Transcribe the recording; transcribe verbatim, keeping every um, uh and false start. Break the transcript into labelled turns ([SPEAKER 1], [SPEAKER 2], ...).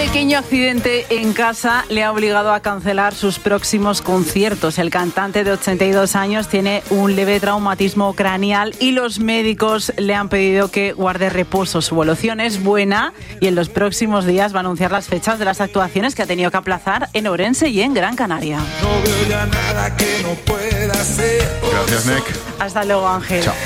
[SPEAKER 1] pequeño accidente en casa le ha obligado a cancelar sus próximos conciertos. El cantante de ochenta y dos años tiene un leve traumatismo craneal y los médicos le han pedido que guarde reposo. Su evolución es buena y en los próximos días va a anunciar las fechas de las actuaciones que ha tenido que aplazar en Ourense y en Gran Canaria.
[SPEAKER 2] No veo ya nada que no pueda ser.
[SPEAKER 3] Gracias, Nick.
[SPEAKER 1] Hasta luego, Ángel.
[SPEAKER 3] Chao.